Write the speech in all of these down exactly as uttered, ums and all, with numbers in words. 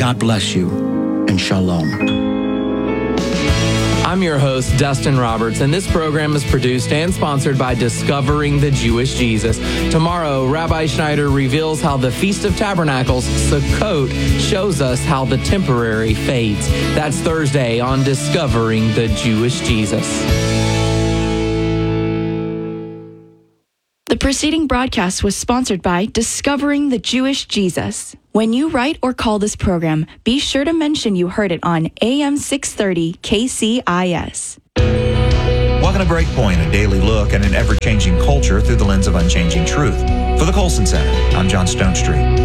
God bless you, and shalom. I'm your host, Dustin Roberts, and this program is produced and sponsored by Discovering the Jewish Jesus. Tomorrow, Rabbi Schneider reveals how the Feast of Tabernacles, Sukkot, shows us how the temporary fades. That's Thursday on Discovering the Jewish Jesus. The preceding broadcast was sponsored by Discovering the Jewish Jesus. When you write or call this program, be sure to mention you heard it on A M six thirty K C I S. Welcome to Breakpoint, a daily look at an ever-changing culture through the lens of unchanging truth. For the Colson Center, I'm John Stonestreet.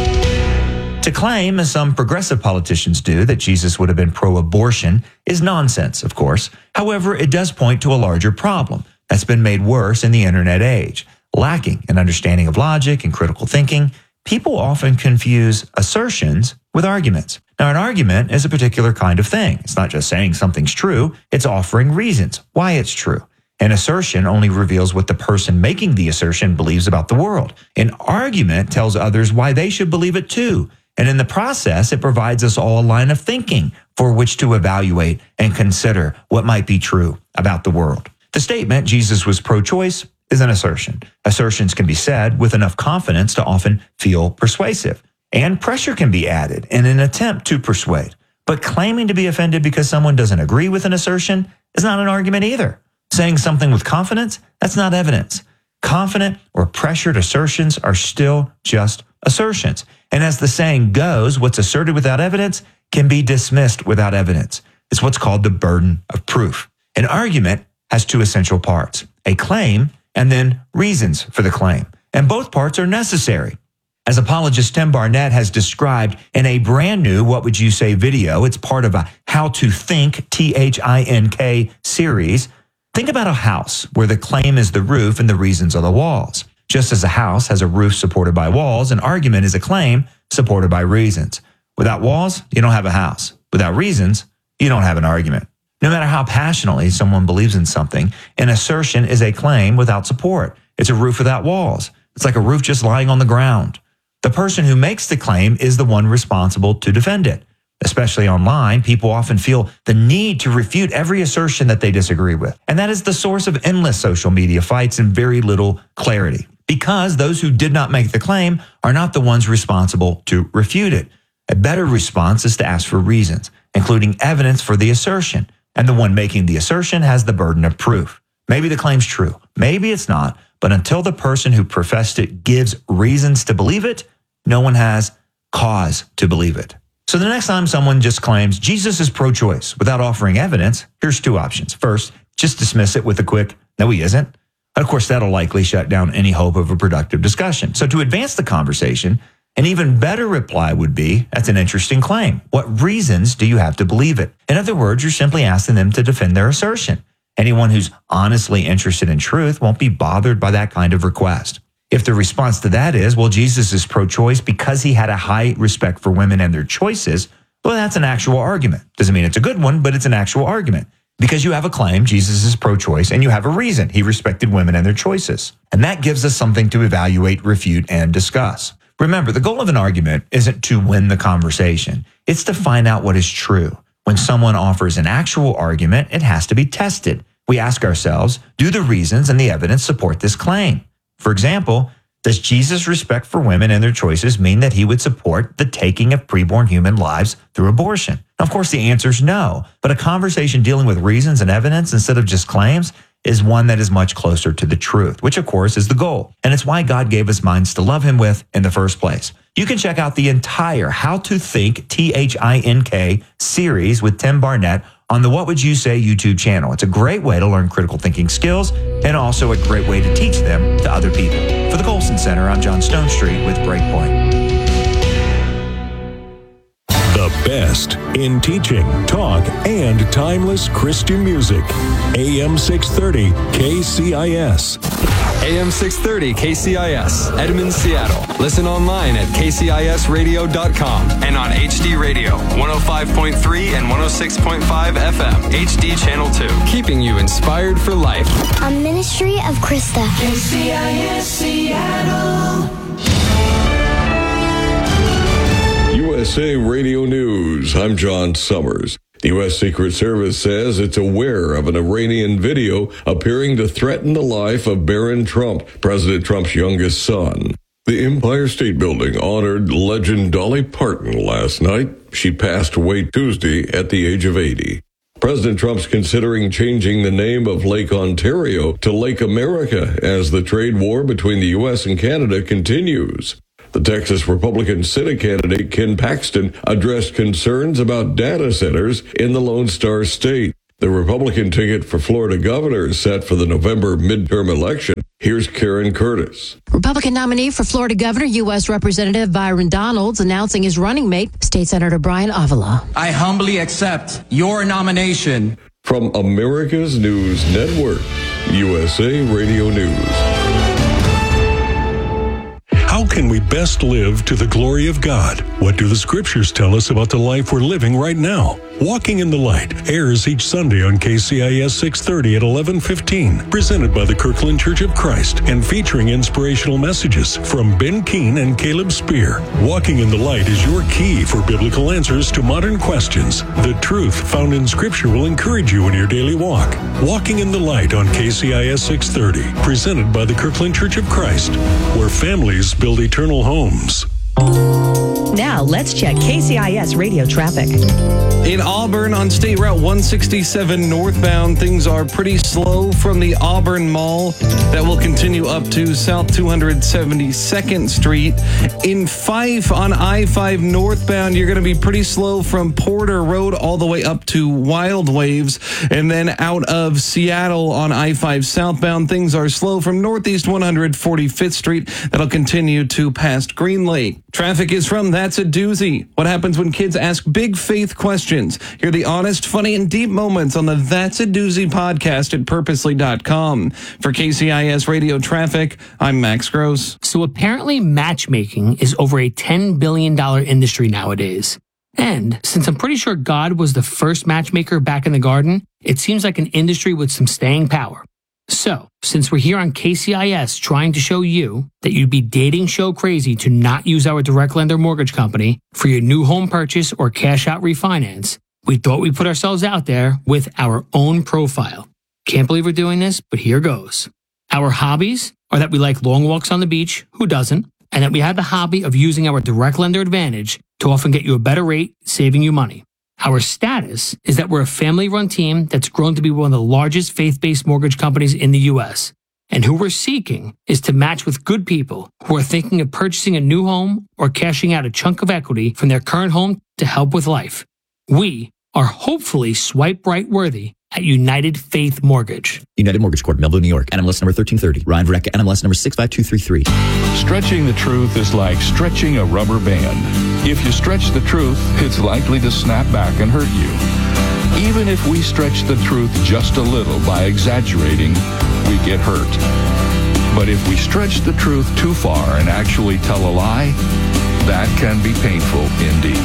To claim, as some progressive politicians do, that Jesus would have been pro-abortion is nonsense, of course. However, it does point to a larger problem that's been made worse in the internet age. Lacking an understanding of logic and critical thinking, people often confuse assertions with arguments. Now, an argument is a particular kind of thing. It's not just saying something's true, it's offering reasons why it's true. An assertion only reveals what the person making the assertion believes about the world. An argument tells others why they should believe it too. And in the process, it provides us all a line of thinking for which to evaluate and consider what might be true about the world. The statement, Jesus was pro-choice, is an assertion. Assertions can be said with enough confidence to often feel persuasive, and pressure can be added in an attempt to persuade. But claiming to be offended because someone doesn't agree with an assertion is not an argument either. Saying something with confidence, that's not evidence. Confident or pressured assertions are still just assertions. And as the saying goes, what's asserted without evidence can be dismissed without evidence. It's what's called the burden of proof. An argument has two essential parts, a claim and then reasons for the claim. And both parts are necessary. As apologist Tim Barnett has described in a brand new What Would You Say video, it's part of a How to Think, T H I N K series. Think about a house where the claim is the roof and the reasons are the walls. Just as a house has a roof supported by walls, an argument is a claim supported by reasons. Without walls, you don't have a house. Without reasons, you don't have an argument. No matter how passionately someone believes in something, an assertion is a claim without support. It's a roof without walls. It's like a roof just lying on the ground. The person who makes the claim is the one responsible to defend it. Especially online, people often feel the need to refute every assertion that they disagree with. And that is the source of endless social media fights and very little clarity. Because those who did not make the claim are not the ones responsible to refute it. A better response is to ask for reasons, including evidence for the assertion. And the one making the assertion has the burden of proof. Maybe the claim's true, maybe it's not, but until the person who professed it gives reasons to believe it, no one has cause to believe it. So the next time someone just claims Jesus is pro-choice without offering evidence, here's two options. First, just dismiss it with a quick, no, he isn't. Of course, that'll likely shut down any hope of a productive discussion. So to advance the conversation, an even better reply would be, that's an interesting claim. What reasons do you have to believe it? In other words, you're simply asking them to defend their assertion. Anyone who's honestly interested in truth won't be bothered by that kind of request. If the response to that is, well, Jesus is pro-choice because he had a high respect for women and their choices, well, that's an actual argument. Doesn't mean it's a good one, but it's an actual argument. Because you have a claim, Jesus is pro-choice, and you have a reason. He respected women and their choices. And that gives us something to evaluate, refute, and discuss. Remember, the goal of an argument isn't to win the conversation. It's to find out what is true. When someone offers an actual argument, it has to be tested. We ask ourselves, do the reasons and the evidence support this claim? For example, does Jesus' respect for women and their choices mean that he would support the taking of preborn human lives through abortion? Of course, the answer is no, but a conversation dealing with reasons and evidence instead of just claims is one that is much closer to the truth, which of course is the goal. And it's why God gave us minds to love him with in the first place. You can check out the entire How to Think, T H I N K series with Tim Barnett on the What Would You Say YouTube channel. It's a great way to learn critical thinking skills and also a great way to teach them to other people. For the Colson Center, I'm John Stonestreet with Breakpoint. The best in teaching, talk, and timeless Christian music. A M six thirty K C I S. A M six thirty K C I S, Edmond, Seattle. Listen online at k c i s radio dot com and on H D Radio, one oh five point three and one oh six point five F M, H D Channel two. Keeping you inspired for life. A ministry of Krista. K C I S Seattle. U S S A Radio News. I'm John Summers. The U S Secret Service says it's aware of an Iranian video appearing to threaten the life of Barron Trump, President Trump's youngest son. The Empire State Building honored legend Dolly Parton last night. She passed away Tuesday at the age of eighty. President Trump's considering changing the name of Lake Ontario to Lake America as the trade war between the U S and Canada continues. The Texas Republican Senate candidate Ken Paxton addressed concerns about data centers in the Lone Star State. The Republican ticket for Florida governor is set for the November midterm election. Here's Karen Curtis. Republican nominee for Florida governor, U S Representative Byron Donalds, announcing his running mate, State Senator Brian Avila. I humbly accept your nomination. From America's News Network, U S A Radio News. How can we best live to the glory of God? What do the scriptures tell us about the life we're living right now? Walking in the Light airs each Sunday on K C I S six thirty at eleven fifteen, presented by the Kirkland Church of Christ and featuring inspirational messages from Ben Keene and Caleb Spear. Walking in the Light is your key for biblical answers to modern questions. The truth found in Scripture will encourage you in your daily walk. Walking in the Light on K C I S six thirty, presented by the Kirkland Church of Christ, where families build eternal homes. Now, let's check K C I S radio traffic. In Auburn on State Route one sixty-seven northbound, things are pretty slow from the Auburn Mall. That will continue up to South two hundred seventy-second Street. In Fife on I five northbound, you're going to be pretty slow from Porter Road all the way up to Wild Waves. And then out of Seattle on I five southbound, things are slow from Northeast one hundred forty-fifth Street. That'll continue to past Green Lake. Traffic is from That's a Doozy. What happens when kids ask big faith questions? Hear the honest, funny, and deep moments on the That's a Doozy podcast at purposely dot com. For K C I S Radio Traffic, I'm Max Gross. So apparently matchmaking is over a ten billion dollars industry nowadays. And since I'm pretty sure God was the first matchmaker back in the garden, it seems like an industry with some staying power. So, since we're here on K C I S trying to show you that you'd be dating show crazy to not use our direct lender mortgage company for your new home purchase or cash out refinance, we thought we'd put ourselves out there with our own profile. Can't believe we're doing this, but here goes. Our hobbies are that we like long walks on the beach, who doesn't, and that we have the hobby of using our direct lender advantage to often get you a better rate, saving you money. Our status is that we're a family-run team that's grown to be one of the largest faith-based mortgage companies in the U S. And who we're seeking is to match with good people who are thinking of purchasing a new home or cashing out a chunk of equity from their current home to help with life. We are hopefully swipe right worthy at United Faith Mortgage. United Mortgage Corp, Melville, New York. N M L S number thirteen thirty. Ryan Verrecka, N M L S number six five two three three. Stretching the truth is like stretching a rubber band. If you stretch the truth, it's likely to snap back and hurt you. Even if we stretch the truth just a little by exaggerating, we get hurt. But if we stretch the truth too far and actually tell a lie, that can be painful indeed.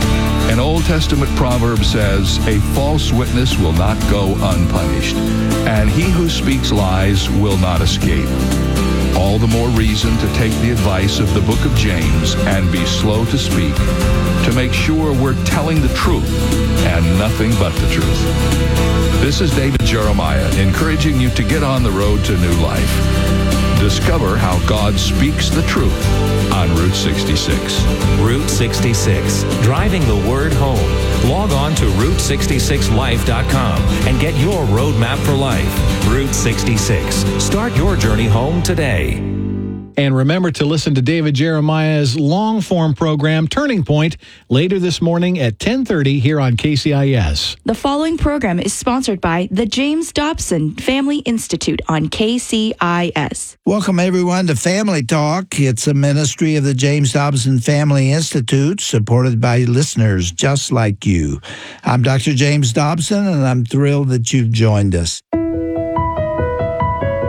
An Old Testament proverb says, "A false witness will not go unpunished, and he who speaks lies will not escape." All the more reason to take the advice of the book of James and be slow to speak, to make sure we're telling the truth and nothing but the truth. This is David Jeremiah encouraging you to get on the road to new life. Discover how God speaks the truth on Route sixty-six. Route sixty-six, driving the word home. Log on to route sixty-six life dot com and get your roadmap for life. Route sixty-six. Start your journey home today. And remember to listen to David Jeremiah's long-form program, Turning Point, later this morning at ten thirty here on K C I S. The following program is sponsored by the James Dobson Family Institute on K C I S. Welcome, everyone, to Family Talk. It's a ministry of the James Dobson Family Institute, supported by listeners just like you. I'm Doctor James Dobson, and I'm thrilled that you've joined us.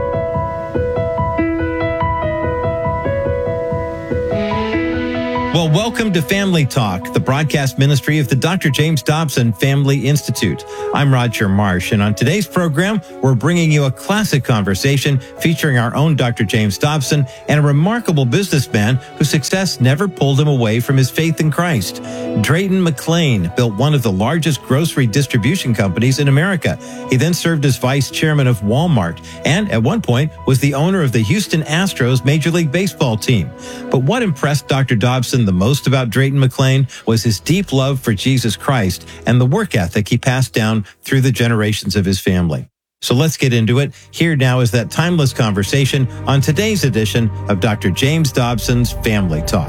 Well, Welcome to Family Talk, the broadcast ministry of the Doctor James Dobson Family Institute. I'm Roger Marsh, and on today's program, we're bringing you a classic conversation featuring our own Doctor James Dobson and a remarkable businessman whose success never pulled him away from his faith in Christ. Drayton McLane built one of the largest grocery distribution companies in America. He then served as vice chairman of Walmart and, at one point, was the owner of the Houston Astros Major League Baseball team. But what impressed Doctor Dobson the most about Drayton McLane was his deep love for Jesus Christ and the work ethic he passed down through the generations of his family. So let's get into it. Here now is that timeless conversation on today's edition of Doctor James Dobson's Family Talk.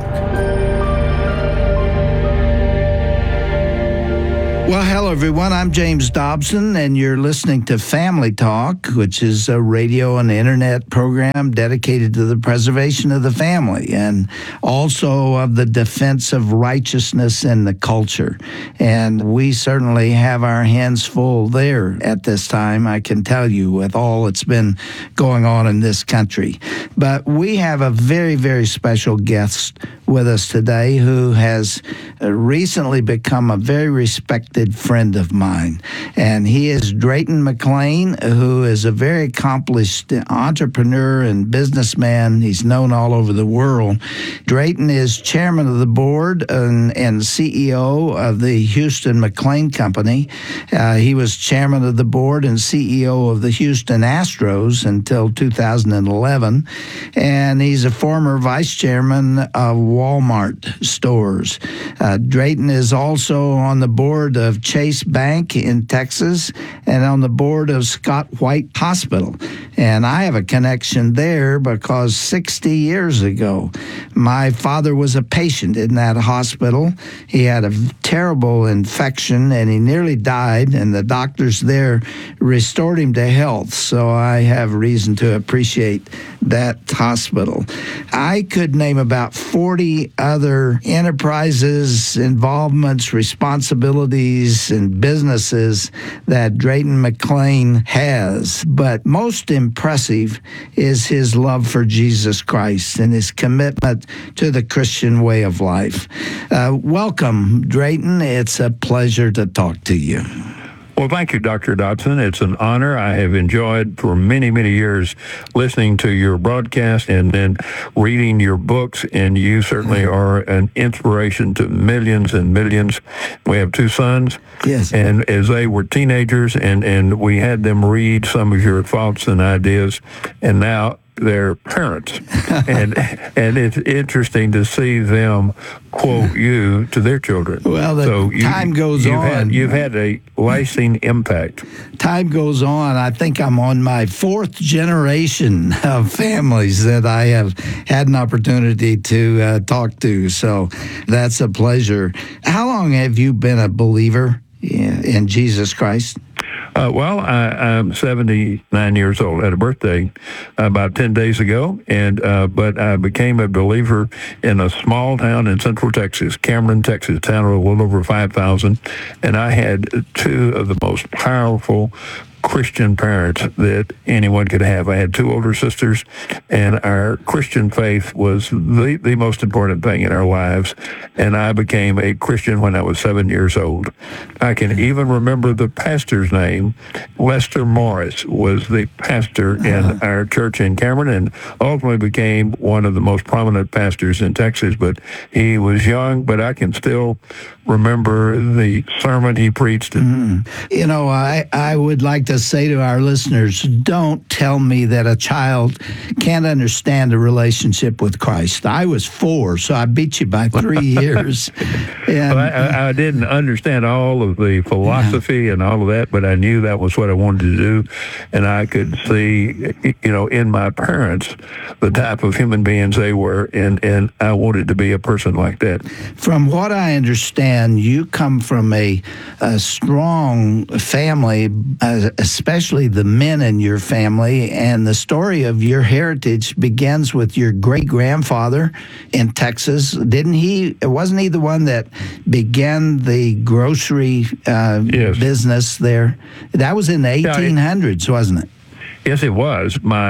Well, hello, everyone. I'm James Dobson, and you're listening to Family Talk, which is a radio and internet program dedicated to the preservation of the family and also of the defense of righteousness in the culture. And we certainly have our hands full there at this time, I can tell you, with all that's been going on in this country. But we have a very, very special guest with us today who has recently become a very respected friend of mine. And he is Drayton McLane, who is a very accomplished entrepreneur and businessman. He's known all over the world. Drayton is chairman of the board and, and C E O of the Houston McLane Company. Uh, he was chairman of the board and C E O of the Houston Astros until two thousand eleven. And he's a former vice chairman of Walmart stores. Uh, Drayton is also on the board of Chase Bank in Texas and on the board of Scott White Hospital. And I have a connection there because sixty years ago, my father was a patient in that hospital. He had a terrible infection and he nearly died, and the doctors there restored him to health. So I have reason to appreciate that hospital. I could name about forty other enterprises, involvements, responsibilities, and businesses that Drayton McLane has. But most impressive is his love for Jesus Christ and his commitment to the Christian way of life. Uh, welcome, Drayton. It's a pleasure to talk to you. Well, thank you, Doctor Dobson. It's an honor. I have enjoyed for many, many years listening to your broadcast and then reading your books, and you certainly are an inspiration to millions and millions. We have two sons. Yes. And as they were teenagers, and, and we had them read some of your thoughts and ideas, and now they're parents. and and it's interesting to see them quote you to their children. Well, the so you, time goes you've on. Had, you've had a lasting impact. Time goes on. I think I'm on my fourth generation of families that I have had an opportunity to uh, talk to. So that's a pleasure. How long have you been a believer in, in Jesus Christ? Uh, well, I, I'm seventy-nine years old. I had a birthday about ten days ago, and uh, but I became a believer in a small town in central Texas, Cameron, Texas, town of a little over five thousand, and I had two of the most powerful Christian parents that anyone could have. I had two older sisters, and our Christian faith was the, the most important thing in our lives, and I became a Christian when I was seven years old. I can even remember the pastor's name. Lester Morris was the pastor in our church in Cameron, and ultimately became one of the most prominent pastors in Texas, but he was young, but I can still remember the sermon he preached. Mm. You know, I, I would like to say to our listeners, don't tell me that a child can't understand a relationship with Christ. I was four, so I beat you by three years. And, well, I, I didn't understand all of the philosophy yeah. and all of that, but I knew that was what I wanted to do. And I could see, you know, in my parents, the type of human beings they were, and, and I wanted to be a person like that. From what I understand, you come from a, a strong family, uh, especially the men in your family, and the story of your heritage begins with your great-grandfather in Texas. Didn't he, wasn't he the one that began the grocery uh, yes. business there? That was in the eighteen hundreds, yeah, it, wasn't it? Yes, it was. My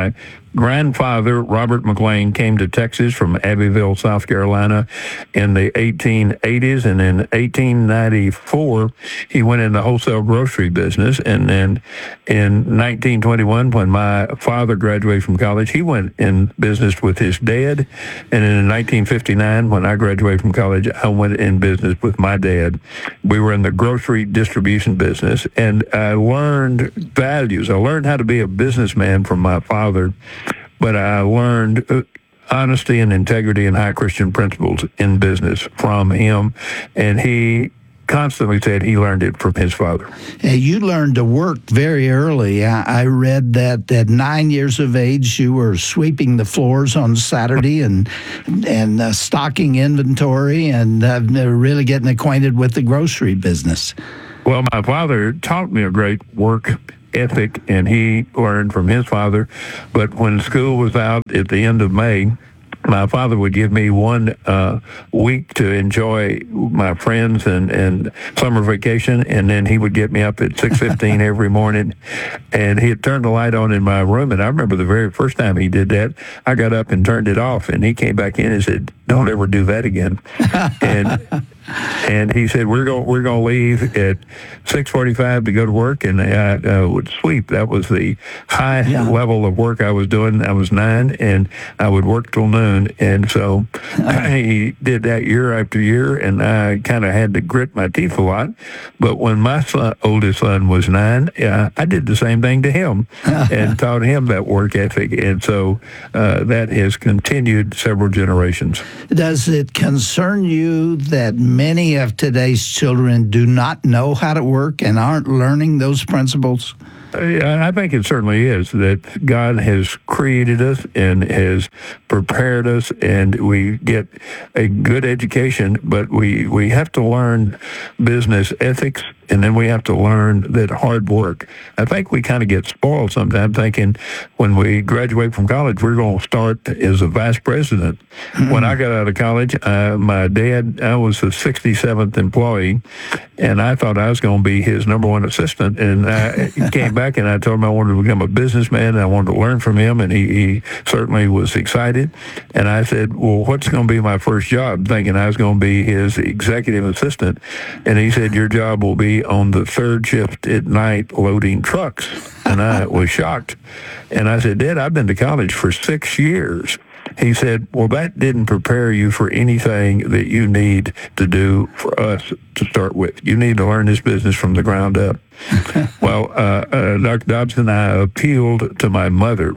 grandfather, Robert McLean, came to Texas from Abbeville, South Carolina in the eighteen eighties. And in eighteen ninety-four, he went in the wholesale grocery business. And then in nineteen twenty-one, when my father graduated from college, he went in business with his dad. And in nineteen fifty-nine, when I graduated from college, I went in business with my dad. We were in the grocery distribution business, and I learned values. I learned how to be a businessman from my father. But I learned honesty and integrity and high Christian principles in business from him. And he constantly said he learned it from his father. Hey, you learned to work very early. I, I read that at nine years of age, you were sweeping the floors on Saturday and and uh, stocking inventory and uh, really getting acquainted with the grocery business. Well, my father taught me a great work ethic, and he learned from his father. But when school was out at the end of May, my father would give me one uh, week to enjoy my friends and, and summer vacation, and then he would get me up at six fifteen every morning, and he'd turn the light on in my room. And I remember the very first time he did that, I got up and turned it off, and he came back in and said, "Don't ever do that again." and And he said, we're going we're going to leave at six forty-five to go to work, and I uh, would sweep. That was the high yeah. level of work I was doing. I was nine, and I would work till noon. And so he did that year after year, and I kind of had to grit my teeth a lot. But when my son, oldest son was nine, uh, I did the same thing to him and taught him that work ethic. And so uh, that has continued several generations. Does it concern you that many of today's children do not know how to work and aren't learning those principles? I think it certainly is, that God has created us and has prepared us, and we get a good education, but we, we have to learn business ethics, and then we have to learn that hard work. I think we kind of get spoiled sometimes thinking when we graduate from college, we're going to start as a vice president. Mm-hmm. When I got out of college, uh, my dad, I was the sixty-seventh employee, and I thought I was going to be his number one assistant, and I came back and I told him I wanted to become a businessman, and I wanted to learn from him, and he, he certainly was excited. And I said, well, what's going to be my first job? Thinking I was going to be his executive assistant. And he said, your job will be on the third shift at night loading trucks. And I was shocked. And I said, Dad, I've been to college for six years. He said, well, that didn't prepare you for anything that you need to do for us to start with. You need to learn this business from the ground up. Well, uh, uh, Doctor Dobson, I appealed to my mother,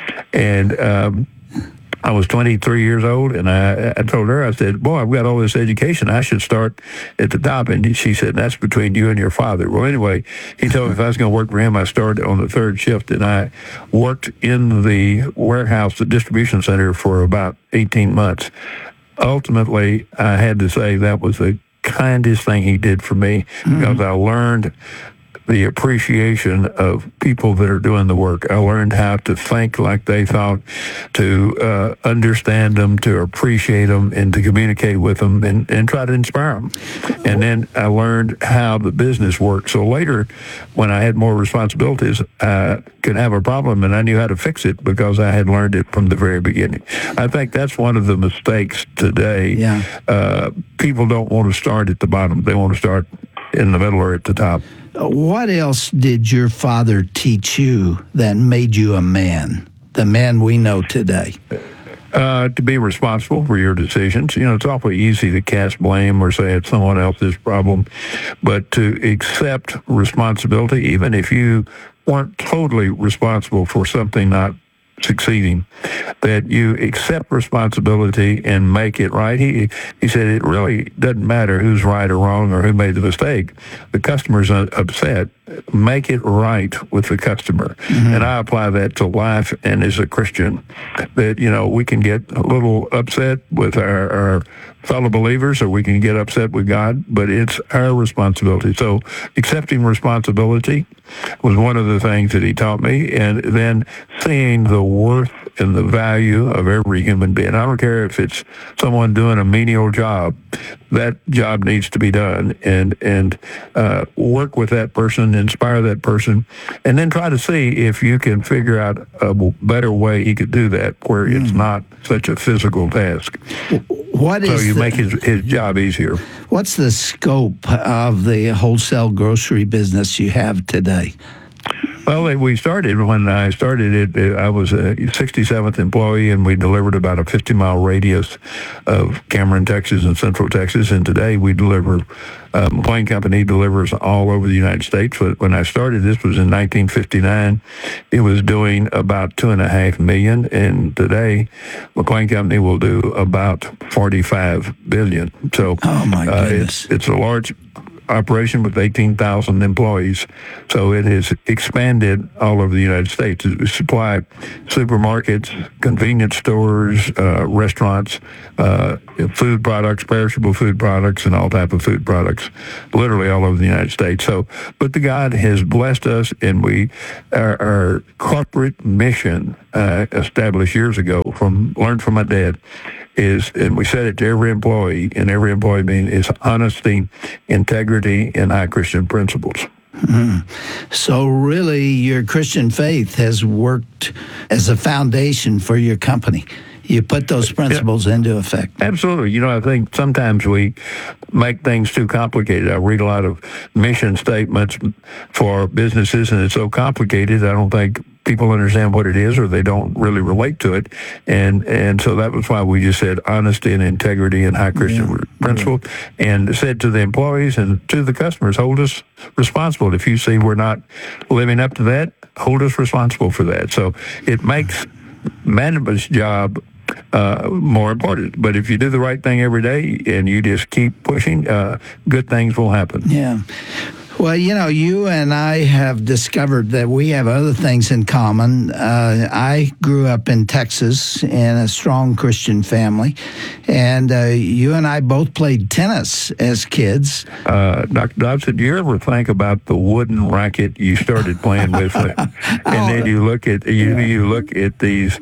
and um, I was twenty-three years old, and I, I told her, I said, boy, I've got all this education. I should start at the top. And she said, that's between you and your father. Well, anyway, he told me if I was going to work for him, I started on the third shift, and I worked in the warehouse, the distribution center, for about eighteen months. Ultimately, I had to say that was the kindest thing he did for me, mm-hmm. because I learned the appreciation of people that are doing the work. I learned how to think like they thought, to uh, understand them, to appreciate them, and to communicate with them, and, and try to inspire them. And then I learned how the business worked. So later, when I had more responsibilities, I could have a problem, and I knew how to fix it because I had learned it from the very beginning. I think that's one of the mistakes today. Yeah. Uh, people don't want to start at the bottom. They want to start in the middle or at the top. What else did your father teach you that made you a man, the man we know today? Uh, to be responsible for your decisions. You know, it's awfully easy to cast blame or say it's someone else's problem, but to accept responsibility, even if you weren't totally responsible for something not succeeding, that you accept responsibility and make it right. He he said it really doesn't matter who's right or wrong or who made the mistake. The customer's upset. Make it right with the customer. Mm-hmm. And I apply that to life and as a Christian, that, you know, we can get a little upset with our, our fellow believers, or we can get upset with God, but it's our responsibility. So accepting responsibility was one of the things that he taught me, and then seeing the worth in the value of every human being. I don't care if it's someone doing a menial job. That job needs to be done, and and uh, work with that person, inspire that person, and then try to see if you can figure out a better way he could do that where mm. it's not such a physical task. What so is you the, make his, his job easier. What's the scope of the wholesale grocery business you have today? Well, we started, when I started it, I was a sixty-seventh employee, and we delivered about a fifty-mile radius of Cameron, Texas, and Central Texas. And today we deliver, uh, McLean Company delivers all over the United States. But when I started, this was in nineteen fifty-nine. It was doing about two and a half million. And today, McLean Company will do about forty-five billion. So oh my uh, goodness. it's, it's a large operation with eighteen thousand employees. So it has expanded all over the United States. We supply supermarkets, convenience stores, uh, restaurants, uh, food products, perishable food products, and all type of food products, literally all over the United States. So, but the God has blessed us, and we, our, our corporate mission uh, established years ago, from learned from my dad, is, and we said it to every employee, and every employee mean is honesty, integrity, and high Christian principles. Mm-hmm. So really, your Christian faith has worked as a foundation for your company. You put those principles yeah. into effect. Absolutely. You know, I think sometimes we make things too complicated. I read a lot of mission statements for businesses, and it's so complicated, I don't think people understand what it is, or they don't really relate to it. And and so that was why we just said honesty and integrity and high Christian yeah. principle, yeah. and said to the employees and to the customers, hold us responsible. If you see we're not living up to that, hold us responsible for that. So it makes management's job uh, more important. But if you do the right thing every day and you just keep pushing, uh, good things will happen. Yeah. Well, you know, you and I have discovered that we have other things in common. Uh, I grew up in Texas in a strong Christian family, and uh, you and I both played tennis as kids. Uh, Doctor Dobson, do you ever think about the wooden racket you started playing with, and oh, then you look at you, you look at these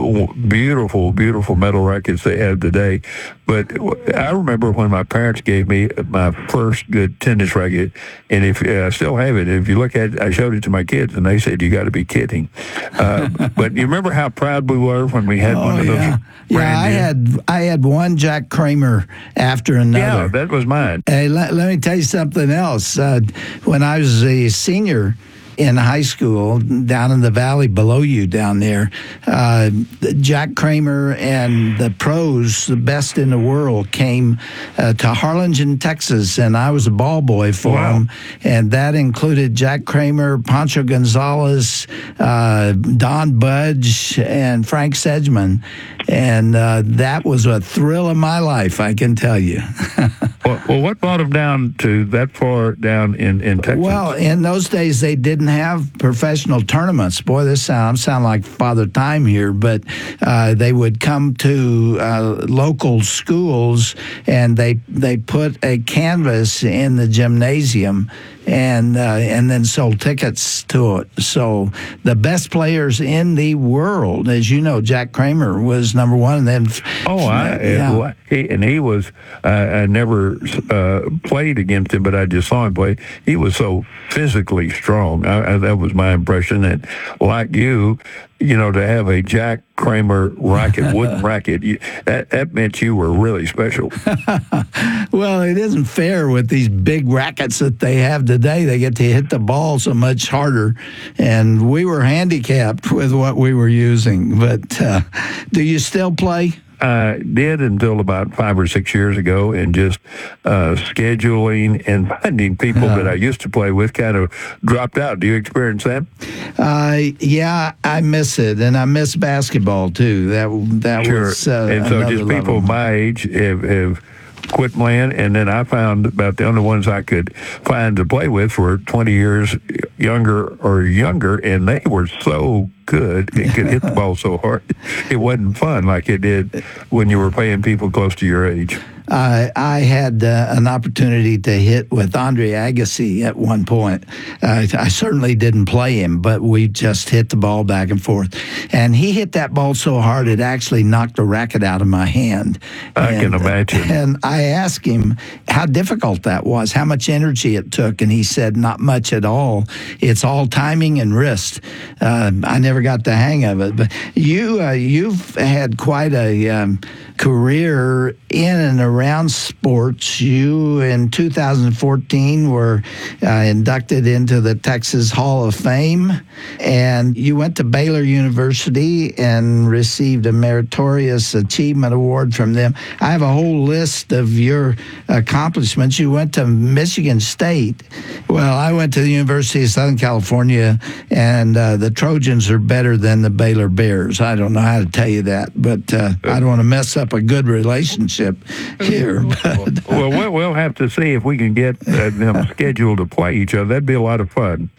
beautiful, beautiful metal rackets they have today? But I remember when my parents gave me my first good tennis racket, and if uh, I still have it, if you look at it, I showed it to my kids, and they said, "You got to be kidding." Uh, but you remember how proud we were when we had oh, one of those? Yeah, yeah I had I had one Jack Kramer after another. Yeah, that was mine. Hey, let, let me tell you something else. Uh, when I was a senior in high school down in the valley below you down there, uh, Jack Kramer and the pros, the best in the world, came uh, to Harlingen, Texas, and I was a ball boy for wow. them. And that included Jack Kramer, Pancho Gonzalez, uh, Don Budge, and Frank Sedgman. And uh, that was a thrill of my life, I can tell you. well, well, what brought them down to that far down in, in Texas? Well, in those days, they didn't have professional tournaments. Boy, this sound sound like Father Time here, but uh, they would come to uh, local schools, and they they put a canvas in the gymnasium, and uh, and then sold tickets to it. So the best players in the world, as you know, Jack Kramer was number one. And then oh, I, yeah. he, and he was. Uh, I never uh, played against him, but I just saw him play. He was so physically strong. I, I, that was my impression. And like you, you know, to have a Jack Kramer racket, wooden racket, you, that, that meant you were really special. Well, it isn't fair with these big rackets that they have today. They get to hit the ball so much harder, and we were handicapped with what we were using. But uh, do you still play? I did until about five or six years ago, and just uh, scheduling and finding people uh, that I used to play with kind of dropped out. Do you experience that? Uh, yeah, I miss it, and I miss basketball too. That that sure. was uh, and so just level. People my age have, have quit playing, and then I found about the only ones I could find to play with were twenty years younger or younger, and they were so good and could hit the ball so hard. It wasn't fun like it did when you were playing people close to your age. Uh, I had uh, an opportunity to hit with Andre Agassi at one point. Uh, I certainly didn't play him, but we just hit the ball back and forth. And he hit that ball so hard it actually knocked a racket out of my hand. I and, can imagine. And I asked him how difficult that was, how much energy it took, and he said, not much at all. It's all timing and wrist. Uh, I never got the hang of it. But you, uh, you've had quite a um, career in and around sports. You, in two thousand fourteen, were uh, inducted into the Texas Hall of Fame, and you went to Baylor University and received a Meritorious Achievement Award from them. I have a whole list of your accomplishments. You went to Michigan State. Well, I went to the University of Southern California, and uh, the Trojans are better than the Baylor Bears. I don't know how to tell you that, but uh, I don't want to mess up a good relationship here. But, well, well, we'll have to see if we can get uh, them scheduled to play each other. That'd be a lot of fun.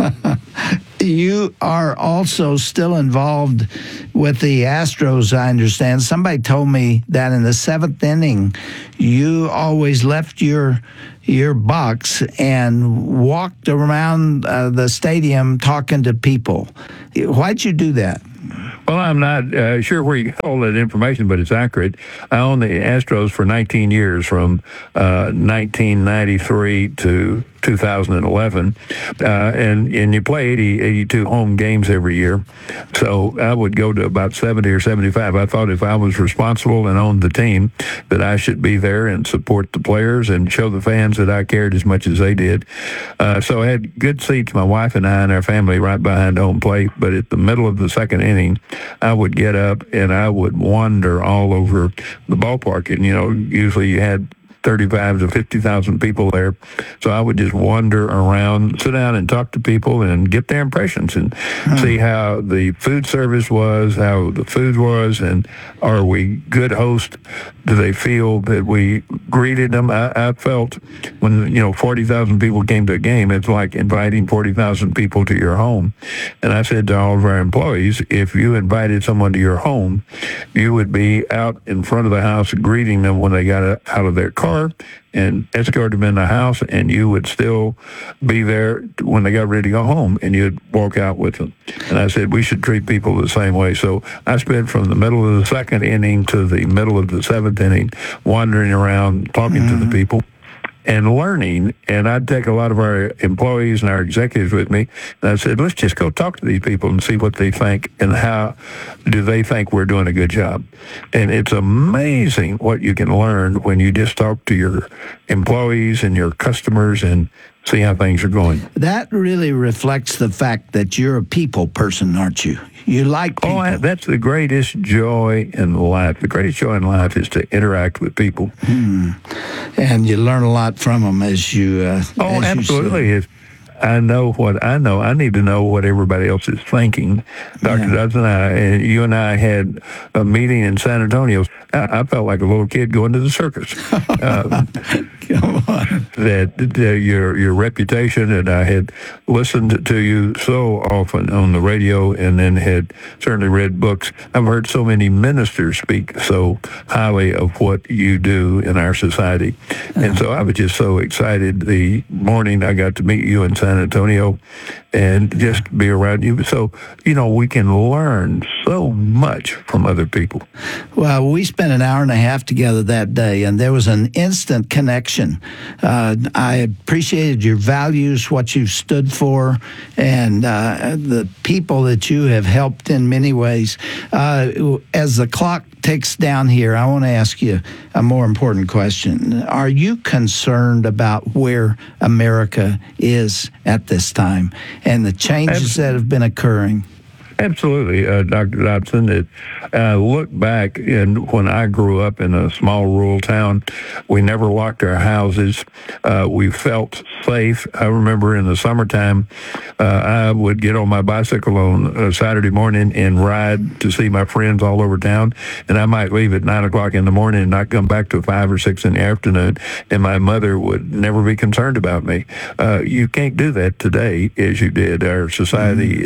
You are also still involved with the Astros, I understand. Somebody told me that in the seventh inning, you always left your your box and walked around uh, the stadium talking to people. Why'd you do that? Well, I'm not uh, sure where you get all that information, but it's accurate. I owned the Astros for nineteen years, from uh, nineteen ninety-three to two thousand eleven, uh, and and you play eighty, eighty-two home games every year. So I would go to about seventy or seventy-five. I thought if I was responsible and owned the team, that I should be there and support the players and show the fans that I cared as much as they did. Uh, so I had good seats, my wife and I and our family, right behind home plate. But at the middle of the second inning, I would get up and I would wander all over the ballpark. And, you know, usually you had thirty-five to fifty thousand people there. So I would just wander around, sit down and talk to people and get their impressions and hmm. see how the food service was, how the food was, and are we good hosts? Do they feel that we greeted them? I, I felt when, you know, forty thousand people came to a game, it's like inviting forty thousand people to your home. And I said to all of our employees, if you invited someone to your home, you would be out in front of the house greeting them when they got out of their car and escort them in the house, and you would still be there when they got ready to go home, and you'd walk out with them. And I said, we should treat people the same way. So I spent from the middle of the second inning to the middle of the seventh inning wandering around, talking mm-hmm. to the people and learning. And I'd take a lot of our employees and our executives with me, and I said, let's just go talk to these people and see what they think and how do they think we're doing a good job. And it's amazing what you can learn when you just talk to your employees and your customers and see how things are going. That really reflects the fact that you're a people person, aren't you? You like people. Oh, that's the greatest joy in life. The greatest joy in life is to interact with people. Hmm. And you learn a lot from them as you uh, Oh, as absolutely. You if I know what I know, I need to know what everybody else is thinking. Doctor Yeah. Dodson and I, and you and I had a meeting in San Antonio. I, I felt like a little kid going to the circus. Uh, Come on. That, that your your reputation, and I had listened to you so often on the radio, and then had certainly read books. I've heard so many ministers speak so highly of what you do in our society, and so I was just so excited the morning I got to meet you in San Antonio, and just be around you. So you know we can learn so much from other people. Well, we spent an hour and a half together that day, and there was an instant connection. Uh, I appreciated your values, what you've stood for, and uh, the people that you have helped in many ways. Uh, as the clock ticks down here, I want to ask you a more important question. Are you concerned about where America is at this time and the changes Absolutely. that have been occurring? Absolutely, uh, Doctor Dobson. It, uh, look back, and when I grew up in a small rural town, we never locked our houses. Uh, we felt safe. I remember in the summertime, uh, I would get on my bicycle on a Saturday morning and ride to see my friends all over town, and I might leave at nine o'clock in the morning and not come back till five or six in the afternoon, and my mother would never be concerned about me. Uh, you can't do that today as you did. Our society mm-hmm. is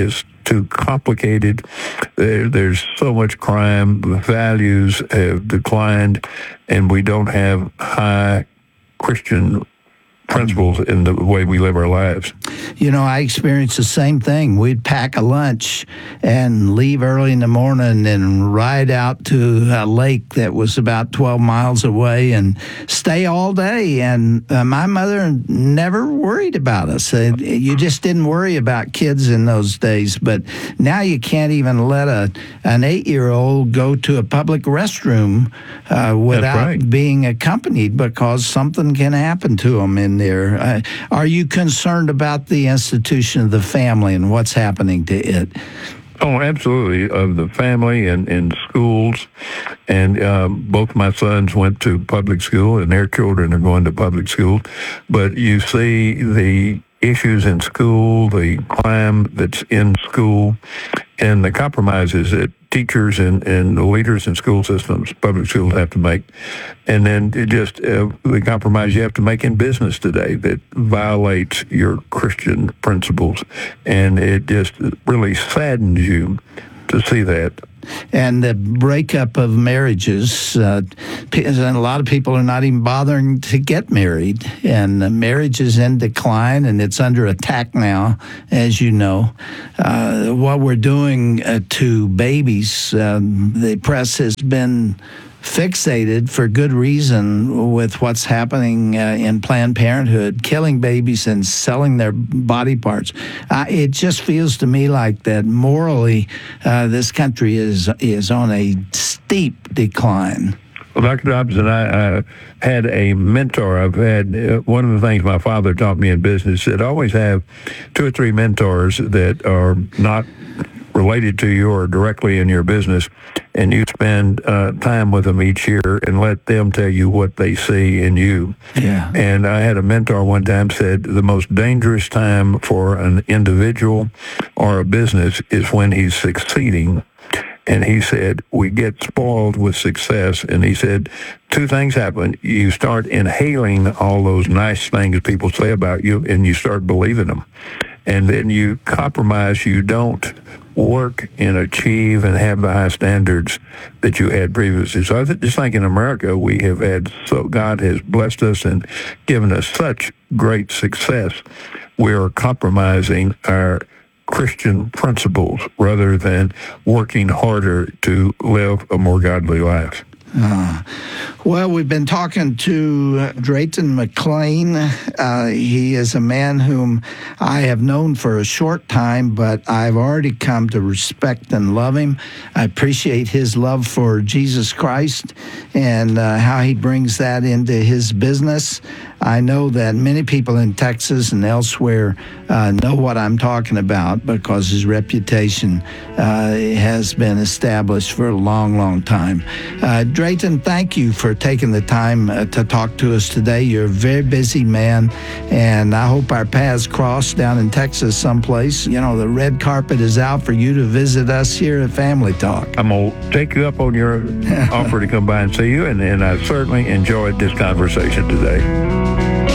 too complicated. There, there's so much crime. The values have declined, and we don't have high Christian principles in the way we live our lives. You know, I experienced the same thing. We'd pack a lunch and leave early in the morning and ride out to a lake that was about twelve miles away and stay all day. And uh, my mother never worried about us. Uh, you just didn't worry about kids in those days. But now you can't even let a an eight-year-old go to a public restroom uh, without right. being accompanied, because something can happen to them in there. Uh, are you concerned about the institution of the family and what's happening to it? Oh, absolutely. Of the family and, and schools. And um, both my sons went to public school, and their children are going to public school. But you see the issues in school, the crime that's in school, and the compromises that teachers and, and the leaders in school systems, public schools, have to make. And then it just uh, the compromise you have to make in business today that violates your Christian principles. And it just really saddens you to see that. And the breakup of marriages, uh, and a lot of people are not even bothering to get married. And uh, marriage is in decline, and it's under attack now, as you know. Uh, what we're doing uh, to babies, um, the press has been fixated for good reason with what's happening uh, in Planned Parenthood, killing babies and selling their body parts. Uh, it just feels to me like that morally uh, this country is is on a steep decline. Well, Doctor Dobson, I, I had a mentor. I've had uh, one of the things my father taught me in business, that always have two or three mentors that are not related to you or directly in your business, and you spend uh, time with them each year and let them tell you what they see in you. Yeah. And I had a mentor one time said the most dangerous time for an individual or a business is when he's succeeding. And he said, we get spoiled with success. And he said, two things happen. You start inhaling all those nice things people say about you, and you start believing them. And then you compromise. You don't work and achieve and have the high standards that you had previously. So I th- just think in America, we have had, so God has blessed us and given us such great success. We are compromising our Christian principles rather than working harder to live a more godly life. Uh, well, we've been talking to Drayton McClain. Uh, he is a man whom I have known for a short time, but I've already come to respect and love him. I appreciate his love for Jesus Christ and uh, how he brings that into his business. I know that many people in Texas and elsewhere uh, know what I'm talking about because his reputation uh, has been established for a long, long time. Uh, Drayton, thank you for taking the time uh, to talk to us today. You're a very busy man, and I hope our paths cross down in Texas someplace. You know, the red carpet is out for you to visit us here at Family Talk. I'm going to take you up on your offer to come by and see you, and, and I certainly enjoyed this conversation today.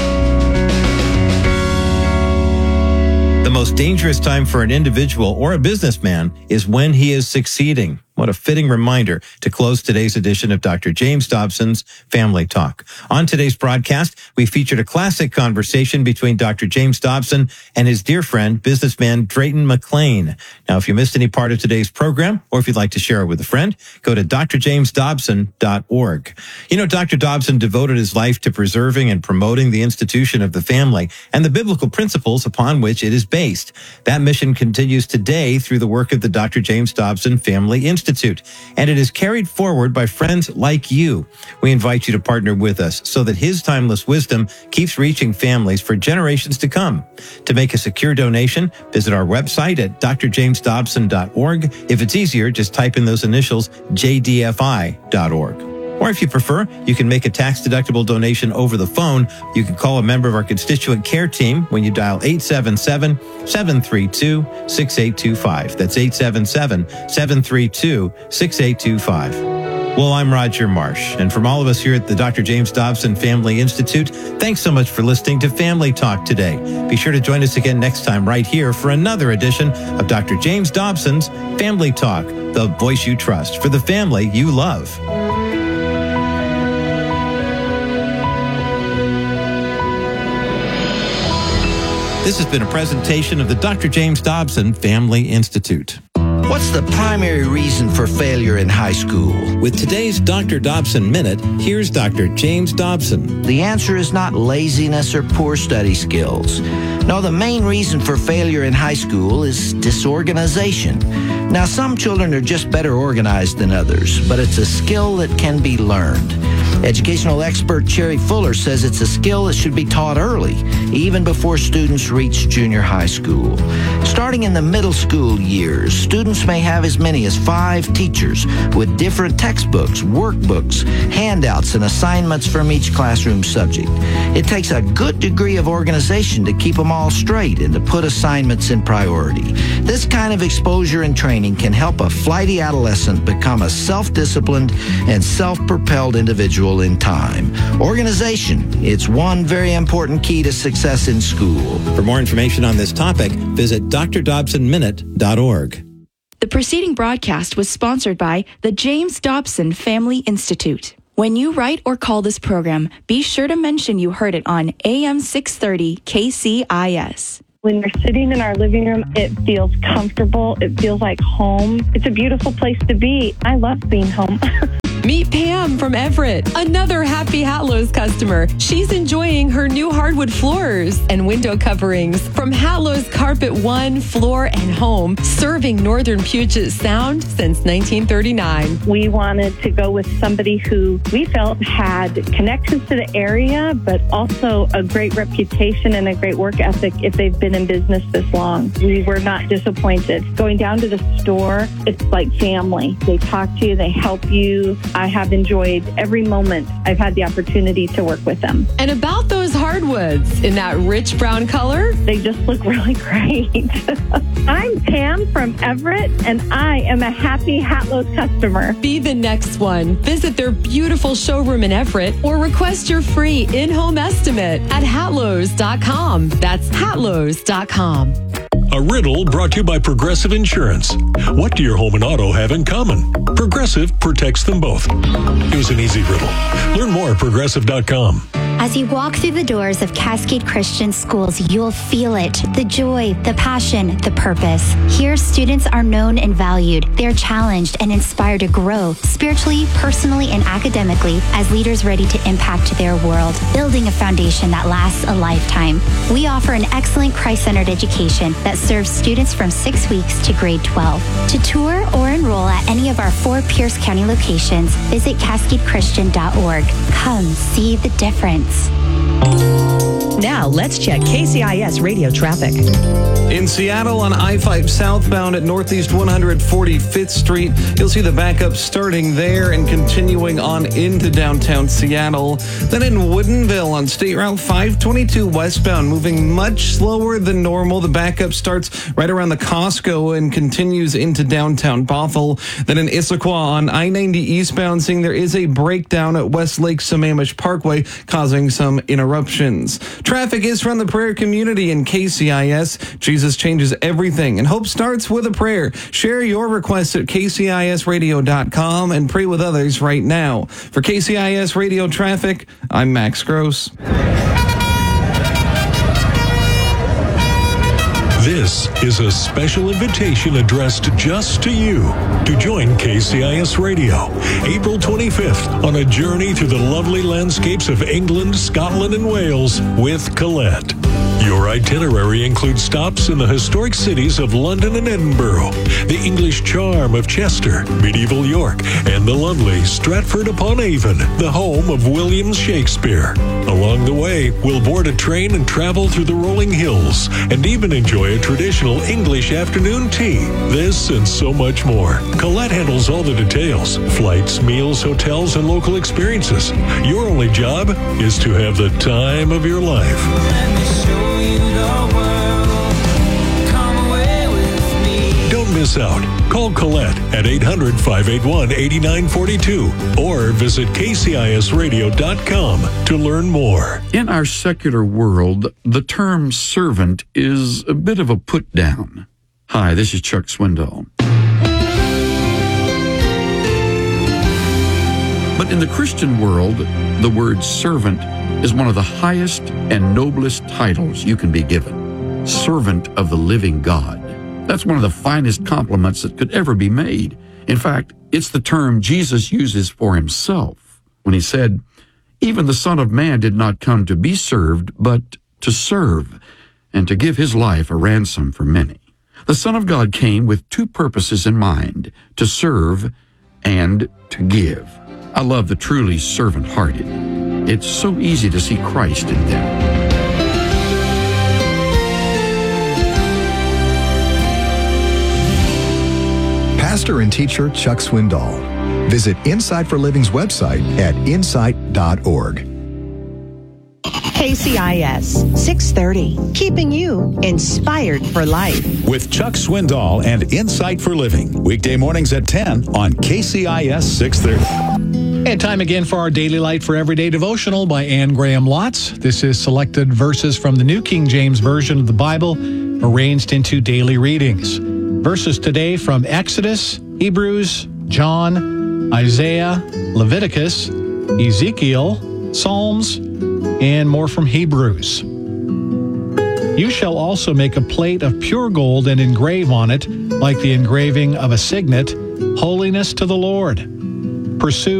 The most dangerous time for an individual or a businessman is when he is succeeding. What a fitting reminder to close today's edition of Doctor James Dobson's Family Talk. On today's broadcast, we featured a classic conversation between Doctor James Dobson and his dear friend, businessman Drayton McClain. Now, if you missed any part of today's program, or if you'd like to share it with a friend, go to d r james dobson dot org. You know, Doctor Dobson devoted his life to preserving and promoting the institution of the family and the biblical principles upon which it is based. That mission continues today through the work of the Doctor James Dobson Family Institute. Institute, and it is carried forward by friends like you. We invite you to partner with us so that his timeless wisdom keeps reaching families for generations to come. To make a secure donation, visit our website at d r james dobson dot org. If it's easier, just type in those initials, j d f i dot org. Or if you prefer, you can make a tax-deductible donation over the phone. You can call a member of our constituent care team when you dial eight seven seven, seven three two, six eight two five. That's eight seven seven, seven three two, six eight two five. Well, I'm Roger Marsh, and from all of us here at the Doctor James Dobson Family Institute, thanks so much for listening to Family Talk today. Be sure to join us again next time right here for another edition of Doctor James Dobson's Family Talk, the voice you trust for the family you love. This has been a presentation of the Doctor James Dobson Family Institute. What's the primary reason for failure in high school? With today's Doctor Dobson Minute, here's Doctor James Dobson. The answer is not laziness or poor study skills. No, the main reason for failure in high school is disorganization. Now, some children are just better organized than others, but it's a skill that can be learned. Educational expert Cherry Fuller says it's a skill that should be taught early, even before students reach junior high school. Starting in the middle school years, students may have as many as five teachers with different textbooks, workbooks, handouts, and assignments from each classroom subject. It takes a good degree of organization to keep them all straight and to put assignments in priority. This kind of exposure and training can help a flighty adolescent become a self-disciplined and self-propelled individual in time. Organization, it's one very important key to success in school. For more information on this topic, visit d r dobson minute dot org. The preceding broadcast was sponsored by the James Dobson Family Institute. When you write or call this program, be sure to mention you heard it on A M six thirty K C I S. When we're sitting in our living room, it feels comfortable. It feels like home. It's a beautiful place to be. I love being home. Meet Pam from Everett, another happy Hatlo's customer. She's enjoying her new hardwood floors and window coverings from Hatlo's Carpet One Floor and Home, serving northern Puget Sound since nineteen thirty-nine. We wanted to go with somebody who we felt had connections to the area, but also a great reputation and a great work ethic if they've been in business this long. We were not disappointed. Going down to the store, it's like family. They talk to you, they help you. I have enjoyed every moment I've had the opportunity to work with them. And about those hardwoods in that rich brown color, they just look really great. I'm Pam from Everett, and I am a happy Hatlo's customer. Be the next one. Visit their beautiful showroom in Everett or request your free in-home estimate at hatlos dot com. That's hatlos dot com. A riddle brought to you by Progressive Insurance. What do your home and auto have in common? Progressive protects them both. It was an easy riddle. Learn more at progressive dot com. As you walk through the doors of Cascade Christian Schools, you'll feel it. The joy, the passion, the purpose. Here, students are known and valued. They're challenged and inspired to grow spiritually, personally, and academically as leaders ready to impact their world, building a foundation that lasts a lifetime. We offer an excellent Christ-centered education that serves students from six weeks to grade twelve. To tour or enroll at any of our four Pierce County locations, visit cascade christian dot org. Come see the difference. Now, let's check K C I S radio traffic. In Seattle on I five southbound at Northeast one hundred forty-fifth Street, you'll see the backup starting there and continuing on into downtown Seattle. Then in Woodinville on State Route five twenty-two westbound, moving much slower than normal. The backup starts right around the Costco and continues into downtown Bothell. Then in Issaquah on I ninety eastbound, seeing there is a breakdown at Westlake Sammamish Parkway, causing some interruptions. Traffic is from the prayer community in K C I S. Jesus changes everything, and hope starts with a prayer. Share your requests at k c i s radio dot com and pray with others right now. For K C I S Radio Traffic, I'm Max Gross. This is a special invitation addressed just to you to join K C I S Radio April twenty-fifth on a journey through the lovely landscapes of England, Scotland, and Wales with Colette. Your itinerary includes stops in the historic cities of London and Edinburgh, the English charm of Chester, medieval York, and the lovely Stratford-upon-Avon, the home of William Shakespeare. Along the way, we'll board a train and travel through the rolling hills, and even enjoy a traditional English afternoon tea. This and so much more. Colette handles all the details: flights, meals, hotels, and local experiences. Your only job is to have the time of your life. Don't miss miss out. Call Colette at eight hundred, five eight one, eight nine four two or visit K C I S radio dot com to learn more. In our secular world, the term servant is a bit of a put down. Hi, this is Chuck Swindoll. But in the Christian world, the word servant is one of the highest and noblest titles you can be given. Servant of the living God. That's one of the finest compliments that could ever be made. In fact, it's the term Jesus uses for himself when he said, "Even the Son of Man did not come to be served, but to serve, and to give his life a ransom for many." The Son of God came with two purposes in mind, to serve and to give. I love the truly servant-hearted. It's so easy to see Christ in them. Pastor and teacher Chuck Swindoll. Visit Insight for Living's website at insight dot org. K C I S six thirty, keeping you inspired for life. With Chuck Swindoll and Insight for Living. Weekday mornings at ten on K C I S six thirty. And time again for our Daily Light for Everyday devotional by Anne Graham Lotz. This is selected verses from the New King James Version of the Bible, arranged into daily readings. Verses today from Exodus, Hebrews, John, Isaiah, Leviticus, Ezekiel, Psalms, and more from Hebrews. You shall also make a plate of pure gold and engrave on it, like the engraving of a signet, holiness to the Lord. Pursue